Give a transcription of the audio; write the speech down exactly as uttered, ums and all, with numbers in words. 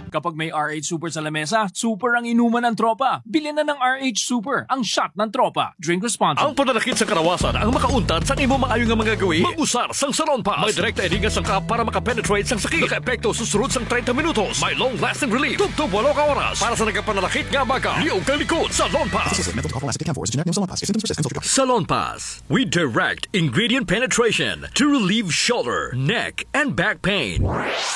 Kapag may R H Super sa lamesa, super ang inuman ng tropa. Bili na ng R H Super, ang shot ng tropa. Drink responsibly. Ang pananakit sa karawasan ang makauntad sa imo maayo nga mga gawi. Mag-usar sang Salon Pass. May direkta edinga sang kap para makapenetrate sang sakit. Naka-epekto susunod sang thirty minutos. May long-lasting relief. Tubtub walo ka oras. Para sa nagapananakit nga baga. Liog kang likod. Salon Pass. Salon Pass. We direct ingredient penetration to relieve shoulder, neck, and back pain.